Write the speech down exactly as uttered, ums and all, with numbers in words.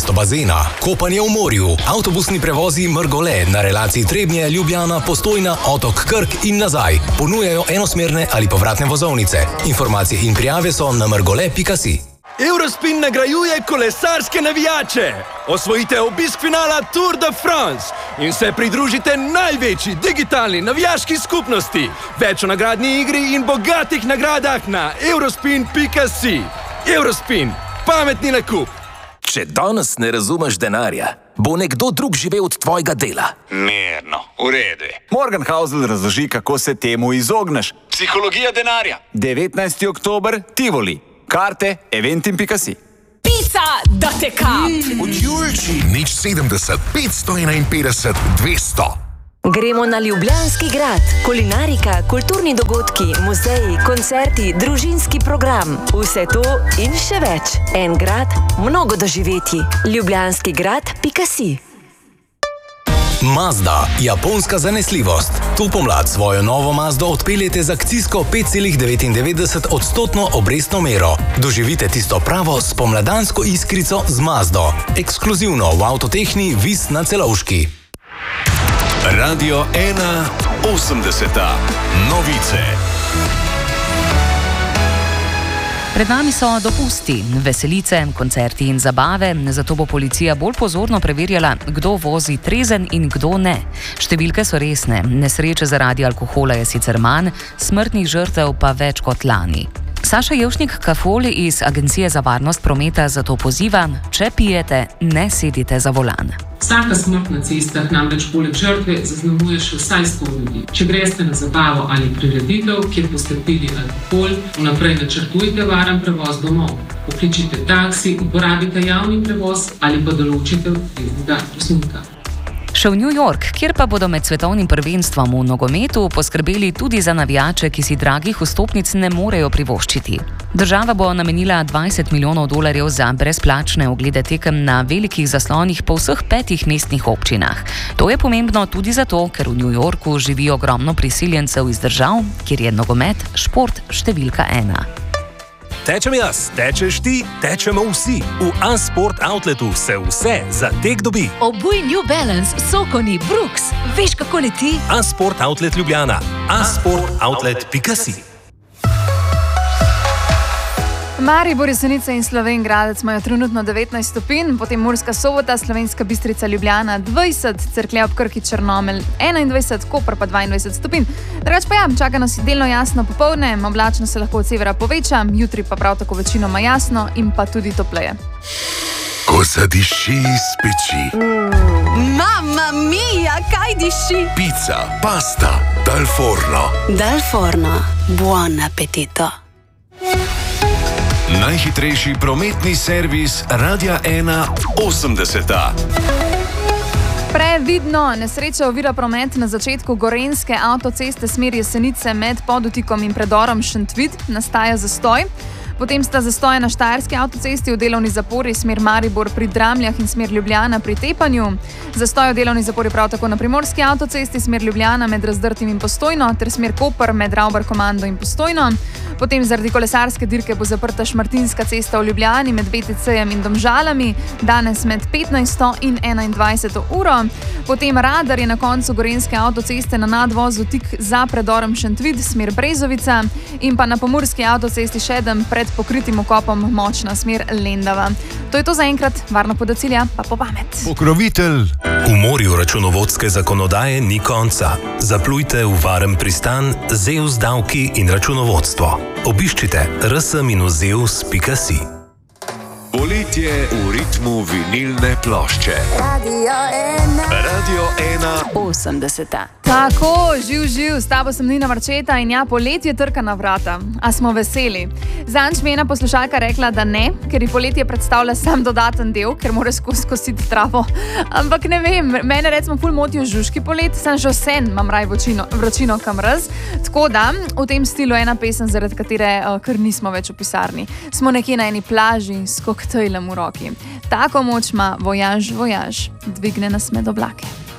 namesto bazena, kopanje v morju, avtobusni prevozi Mrgole na relaciji Trebnje, Ljubljana, Postojna, Otok Krk in nazaj. Ponujajo enosmerne ali povratne vozovnice. Informacije in prijave so na mrgole pika si. Eurospin nagrajuje kolesarske navijače. Osvojite obisk finala Tour de France in se pridružite največji digitalni navijaški skupnosti. Več o nagradni igri in bogatih nagradah na eurospin pika si. Eurospin. Pametni nakup. Če danes ne razumeš denarja, bo nekdo drug živel od tvojega dela. Mirno, v redu. Morgan Housel razloži, kako se temu izogneš. Psihologija denarja. devetnajsti oktober, Tivoli. Karte eventim pika si. Pica, da te kap! Od Julči. Nič sedemdeset, petsto enainpetdeset, dvesto. Gremo na Ljubljanski grad. Kulinarika, kulturni dogodki, muzeji, koncerti, družinski program. Vse to in še več. En grad, mnogo doživetij. ljubljanski grad pika si. Mazda, japonska zanesljivost. To pomlad svojo novo Mazdo odpeljete z akcijsko pet celih devetindevetdeset odstotno obrestno mero. Doživite tisto pravo spomladansko iskrico z Mazdo. Ekskluzivno v Avtotehni Vis na Celovški. Radio ena osemdeseta. Novice. Pred nami so dopusti, veselice, koncerti in zabave, zato bo policija bolj pozorno preverjala, kdo vozi trezen in kdo ne. Številke so resne, nesreče zaradi alkohola je sicer manj, smrtnih žrtev pa več kot lani. Saša Jevšnik-Kafol iz Agencije za varnost prometa zato poziva, če pijete, ne sedite za volan. Vsaka smrt na cestah namreč poleg žrtve zaznamuje še vsaj sto ljudi. Če greste na zabavo ali prireditev, kjer boste pili alkohol, vnaprej načrtujte varen prevoz domov. Pokličite taksi, uporabite javni prevoz ali pa določite obveznega voznika. Še v New York, kjer pa bodo med svetovnim prvenstvom v nogometu poskrbeli tudi za navijače, ki si dragih vstopnic ne morejo privoščiti. Država bo namenila dvajset milijonov dolarjev za brezplačne oglede tekem na velikih zaslonih po vseh petih mestnih občinah. To je pomembno tudi zato, ker v New Yorku živi ogromno priseljencev iz držav, kjer je nogomet šport številka ena. Tečem jaz, tečeš ti, tečemo vsi. V A-Sport Outletu se vse za tek dobi. Obuj New Balance, Sokoni, Brooks. Veš, kako leti? A-Sport Outlet Ljubljana. a sport outlet pika si. Maribor, Jesenice in Slovenj Gradec imajo trenutno devetnajst stopinj, potem Murska Sobota, Slovenska Bistrica, Ljubljana dvajset, Cerklje ob Krki, Črnomelj enaindvajset, Koper pa dvaindvajset stopinj. Drugače pa ja, čaka nas delno jasno popoldne, oblačno se lahko od severa poveča, jutri pa prav tako večinoma jasno in pa tudi topleje. Ko zadiši iz peči. Mm, Mamma mia, kaj diši? Pica, pasta, dal forno. Dal forno, buon appetito. Najhitrejši prometni servis Radia ena osemdeseta. Previdno, nesreča ovira promet na začetku gorenjske avtoceste smer Jesenice med Podutikom in predorom Šentvid, nastaja zastoj. Potem sta zastoje na Štajerski avtocesti v delovni zapori smer Maribor pri Dramljah in smer Ljubljana pri Tepanju. Zastoj v delovni zapori prav tako na Primorski avtocesti smer Ljubljana med Razdrtim in Postojno ter smer Koper med Ravbar Komando in Postojno. Potem zaradi kolesarske dirke bo zaprta Šmartinska cesta v Ljubljani med B T C-jem in Domžalami, danes med petnajsto in enaindvajseto uro. Potem radar je na koncu gorenjske avtoceste na nadvozu tik za predorom Šentvid smer Brezovica in pa na Pomurski avtocesti Šedem pred pokritim okopom močna smer Lendava. To je to za enkrat, varno pod do cilja, pa po pamet. Pokrovitelj. V morju računovodske zakonodaje ni konca. Zaplujte v varen pristan Zeus davki in računovodstvo. Obiščite r s minus zeus pika si. Poletje v ritmu vinilne plošče. Radio ena. Radio ena osemdeseta. Tako, živ, živ, s tabo sem Nina Marčeta in ja, poletje trka na vrata. A smo veseli? Zanč mi je ena poslušalka rekla, da ne, ker ji poletje predstavlja sam dodaten del, ker mora skozi kositi travo. Ampak ne vem, mene recimo ful motijo žužki polet, sem že vsen, imam raj vročino, vročino kam raz. Tako da, v tem stilu ena pesem, zaradi katere uh, kar nismo več v pisarni. Smo nekje na eni plaži s koktejlem v roki. Tako moč ima vojaž, vojaž, dvigne nas med oblake.